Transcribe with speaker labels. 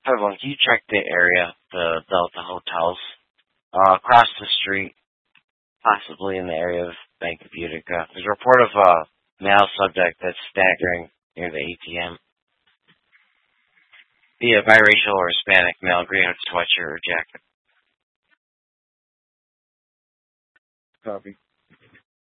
Speaker 1: Everyone, can you check the area, the Delta Hotels, across the street, possibly in the area of Bank of Utica? There's a report of a male subject that's staggering near the ATM. Be a biracial or Hispanic male, green sweatshirt or jacket.
Speaker 2: Copy.